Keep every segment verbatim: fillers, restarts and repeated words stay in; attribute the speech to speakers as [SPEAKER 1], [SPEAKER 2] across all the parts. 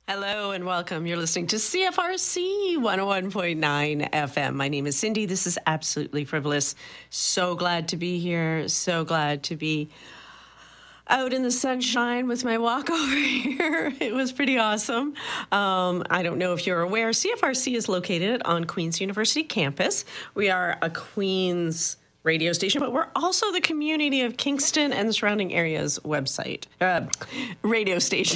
[SPEAKER 1] Hello and welcome. You're listening to C F R C one oh one point nine F M. My name is Cindy. This is Absolutely Frivolous. So glad to be here. So glad to be out in the sunshine with my walk over here. It was pretty awesome. Um, I don't know if you're aware, C F R C is located on Queen's University campus. We are a Queen's radio station, but we're also the community of Kingston and the surrounding areas website, uh, radio station.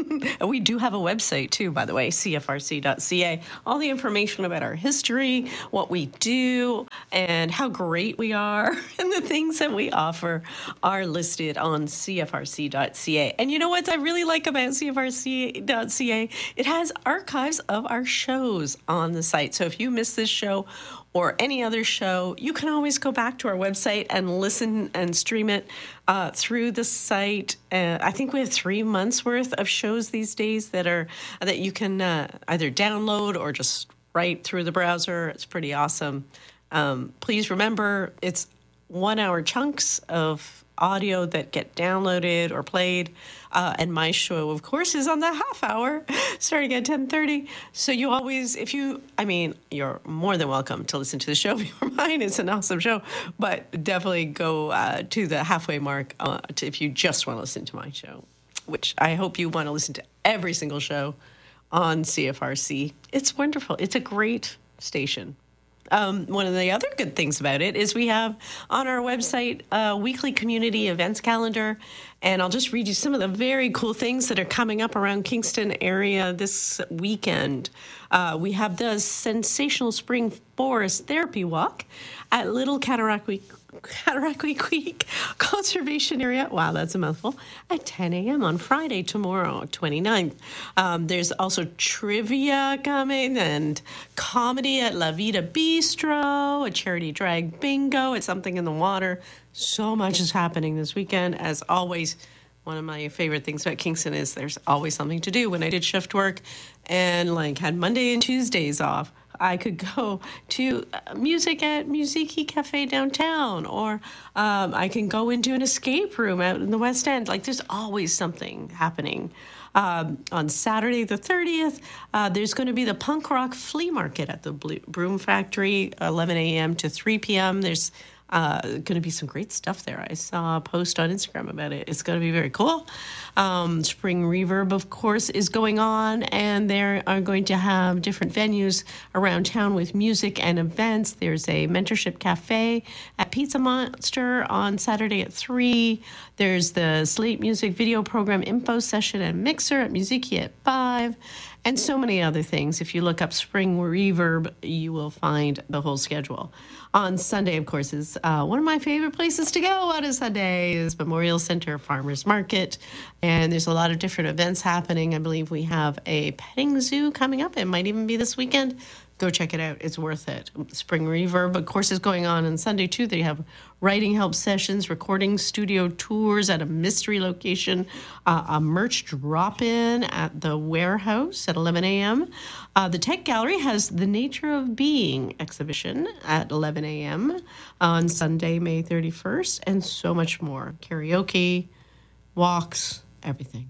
[SPEAKER 1] We do have a website too, by the way, C F R C dot C A. All the information about our history, what we do, and how great we are, and the things that we offer are listed on C F R C dot C A. And you know what I really like about C F R C dot C A? It has archives of our shows on the site. So if you miss this show or any other show, you can always go back to our website and listen and stream it uh, through the site. Uh, I think we have three months worth of shows these days that are that you can uh, either download or just write through the browser. It's pretty awesome. Um, please remember, it's one-hour chunks of audio that get downloaded or played. Uh, and my show, of course, is on the half hour, starting at ten thirty. So you always, if you, I mean, you're more than welcome to listen to the show before mine. It's an awesome show. But definitely go uh, to the halfway mark uh, to, if you just want to listen to my show, which I hope you want to listen to every single show on C F R C. It's wonderful. It's a great station. Um, one of the other good things about it is we have on our website a weekly community events calendar, and I'll just read you some of the very cool things that are coming up around Kingston area this weekend. Uh, we have the Sensational Spring Forest Therapy Walk at Little Cataraqui Cataraqui Creek Conservation Area. Wow, that's a mouthful. At ten a.m. on Friday, tomorrow, twenty-ninth. Um, there's also trivia coming and comedy at La Vida Bistro, a charity drag bingo at Something in the Water. So much is happening this weekend. As always, one of my favorite things about Kingston is there's always something to do. When I did shift work and like had Monday and Tuesdays off, I could go to music at Musiki Cafe downtown, or um, I can go into an escape room out in the West End. Like, there's always something happening. Um, on Saturday the thirtieth, uh, there's going to be the punk rock flea market at the Broom Factory, eleven a.m. to three p.m. There's uh, going to be some great stuff there. I saw a post on Instagram about it. It's going to be very cool. Um, Spring Reverb, of course, is going on, and they are going to have different venues around town with music and events. There's a mentorship cafe at Pizza Monster on Saturday at three. There's the Slate Music video program info session and mixer at Musiki at five. And so many other things. If you look up Spring Reverb, you will find the whole schedule. On Sunday, of course, is uh, one of my favorite places to go on a Sunday is Memorial Center Farmers Market. And there's a lot of different events happening. I believe we have a petting zoo coming up. It might even be this weekend. Go check it out. It's worth it. Spring Reverb, of course, is going on on Sunday, too. They have writing help sessions, recording studio tours at a mystery location, uh, a merch drop-in at the warehouse at eleven a.m. Uh, the Tech Gallery has the Nature of Being exhibition at eleven a.m. on Sunday, May thirty-first, and so much more. Karaoke, walks, everything.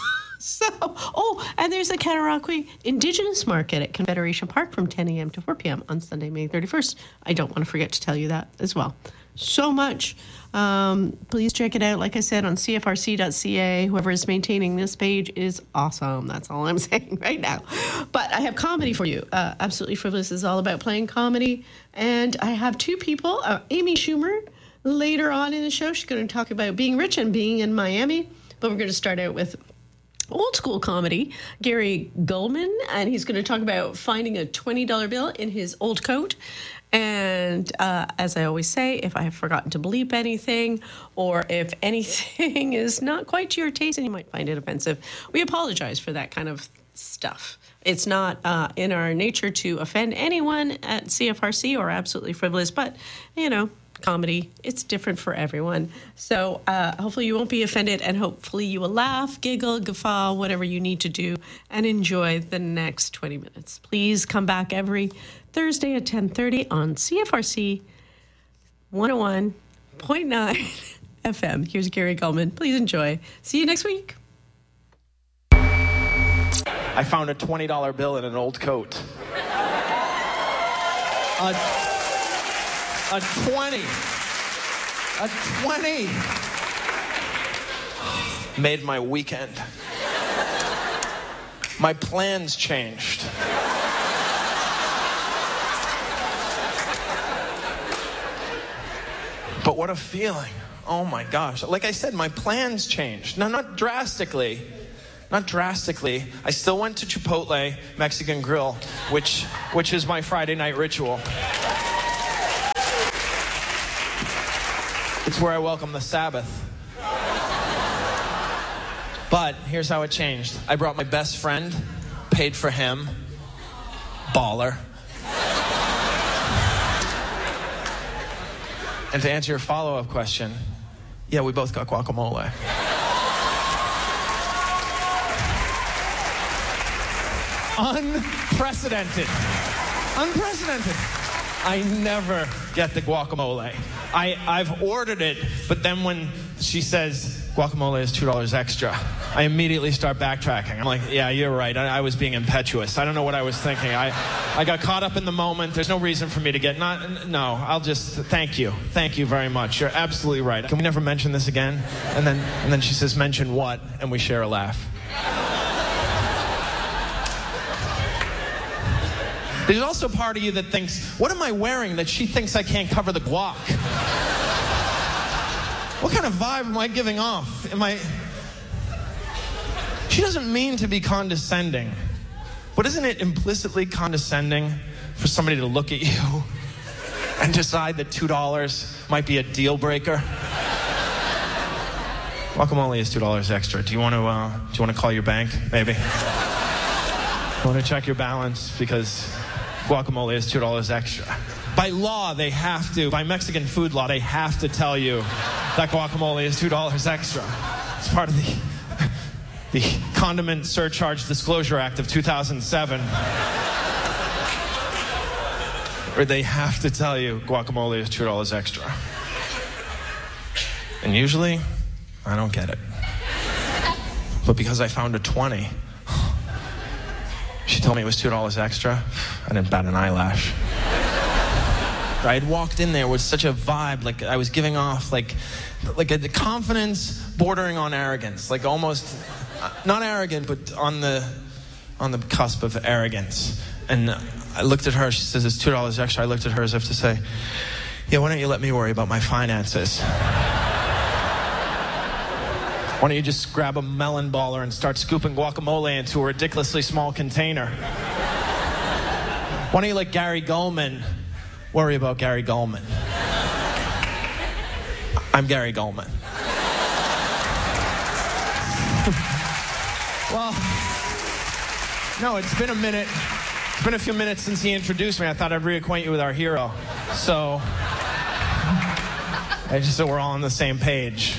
[SPEAKER 1] So, oh, and there's a Cataraqui Indigenous Market at Confederation Park from ten a.m. to four p.m. on Sunday, May thirty-first. I don't want to forget to tell you that as well. So much. Um, please check it out. Like I said, on C F R C dot C A. Whoever is maintaining this page is awesome. That's all I'm saying right now. But I have comedy for you. Uh, Absolutely Frivolous is all about playing comedy. And I have two people. Uh, Amy Schumer, later on in the show, she's going to talk about being rich and being in Miami. But we're going to start out with old school comedy, Gary Gulman, and he's going to talk about finding a twenty dollar bill in his old coat. And uh, as I always say, if I have forgotten to bleep anything, or if anything is not quite to your taste and you might find it offensive, we apologize for that kind of stuff. It's not uh, in our nature to offend anyone at C F R C or Absolutely Frivolous, but, you know, comedy, it's different for everyone. So uh, hopefully you won't be offended, and hopefully you will laugh, giggle, guffaw, whatever you need to do, and enjoy the next twenty minutes. Please come back every Thursday at ten thirty on C F R C one oh one point nine F M. Here's Gary Gulman. Please enjoy. See you next week.
[SPEAKER 2] I found a twenty dollar bill in an old coat. A, a twenty. A twenty. Made my weekend. My plans changed. But what a feeling. Oh my gosh. Like I said, my plans changed. No, not drastically. Not drastically. I still went to Chipotle Mexican Grill, which which is my Friday night ritual. It's where I welcome the Sabbath. But here's how it changed. I brought my best friend, paid for him, baller. And to answer your follow-up question, yeah, we both got guacamole. Unprecedented. Unprecedented. I never get the guacamole. I, I've ordered it, but then when she says guacamole is two dollars extra, I immediately start backtracking. I'm like, yeah, you're right. I, I was being impetuous. I don't know what I was thinking. I, I got caught up in the moment. There's no reason for me to get, not, no, I'll just, thank you. Thank you very much. You're absolutely right. Can we never mention this again? And then, and then she says, mention what? And we share a laugh. There's also part of you that thinks, what am I wearing that she thinks I can't cover the guac? What kind of vibe am I giving off? Am I... She doesn't mean to be condescending, but isn't it implicitly condescending for somebody to look at you and decide that two dollars might be a deal breaker? Guacamole is two dollars extra. Do you want to, uh, do you want to call your bank, maybe? You want to check your balance because guacamole is two dollars extra. By law, they have to, by Mexican food law, they have to tell you that guacamole is two dollars extra. It's part of the, the Condiment Surcharge Disclosure Act of two thousand seven. Where they have to tell you guacamole is two dollars extra. And usually, I don't get it. But because I found a twenty, she told me it was two dollars extra. I didn't bat an eyelash. I had walked in there with such a vibe, like I was giving off like, like a, the confidence bordering on arrogance, like almost, not arrogant, but on the, on the cusp of arrogance. And I looked at her, she says, it's two dollars extra. I looked at her as if to say, yeah, why don't you let me worry about my finances? Why don't you just grab a melon baller and start scooping guacamole into a ridiculously small container? Why don't you let Gary Gulman worry about Gary Gulman? I'm Gary Gulman. Well, no, it's been a minute. It's been a few minutes since he introduced me. I thought I'd reacquaint you with our hero. So, I just so we're all on the same page.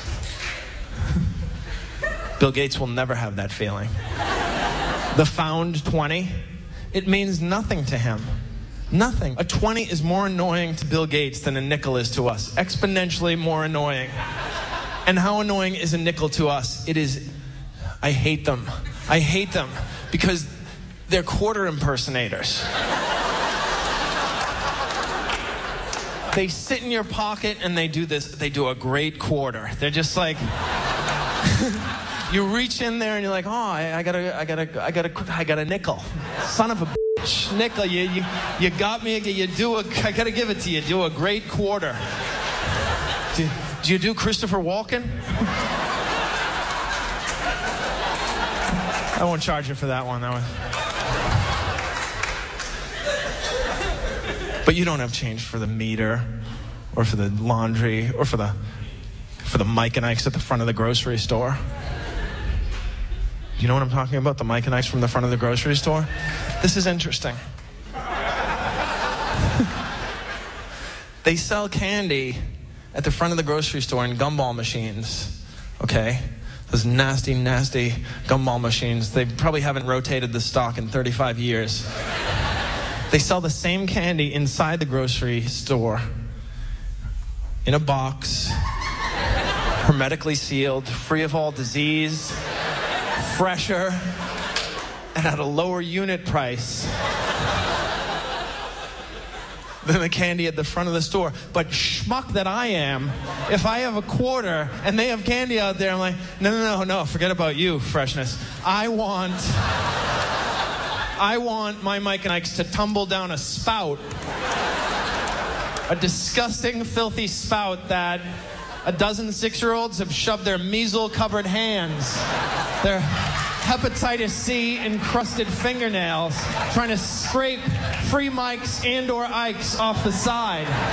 [SPEAKER 2] Bill Gates will never have that feeling. The found twenty, it means nothing to him. Nothing. A twenty is more annoying to Bill Gates than a nickel is to us. Exponentially more annoying. And how annoying is a nickel to us? It is, I hate them. I hate them because they're quarter impersonators. They sit in your pocket and they do this. They do a great quarter. They're just like... You reach in there and you're like, oh, I, I got a, I got a, I got a, I got a nickel. Son of a bitch, nickel. You, you, you got me. You do a. I gotta give it to you. Do a great quarter. Do, do you do Christopher Walken? I won't charge you for that one. That one. But you don't have change for the meter, or for the laundry, or for the, for the Mike and Ike's at the front of the grocery store. You know what I'm talking about? The Mike and Ike's from the front of the grocery store? This is interesting. They sell candy at the front of the grocery store in gumball machines, okay? Those nasty, nasty gumball machines. They probably haven't rotated the stock in thirty-five years. They sell the same candy inside the grocery store in a box, hermetically sealed, free of all disease, fresher, and at a lower unit price than the candy at the front of the store. But schmuck that I am, if I have a quarter and they have candy out there, I'm like, no, no, no, no, forget about you, freshness. I want, I want my Mike and Ike's to tumble down a spout, a disgusting, filthy spout that a dozen six-year-olds have shoved their measle-covered hands, their hepatitis C encrusted fingernails, trying to scrape free Mikes and or Ikes off the side.